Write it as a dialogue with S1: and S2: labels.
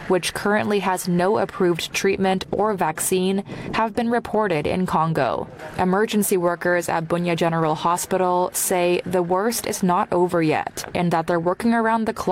S1: which currently has no approved treatment or vaccine, have been reported in Congo. Emergency workers at Bunia General Hospital say the worst is not over yet and that they're working around the clock